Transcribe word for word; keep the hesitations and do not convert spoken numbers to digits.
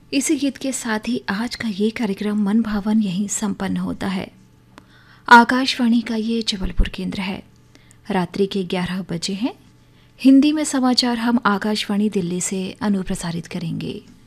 इसी गीत के साथ ही आज का ये कार्यक्रम मन भावन यहीं संपन्न होता है। आकाशवाणी का ये जबलपुर केंद्र है। रात्रि के ग्यारह बजे हैं। हिंदी में समाचार हम आकाशवाणी दिल्ली से अनुप्रसारित करेंगे।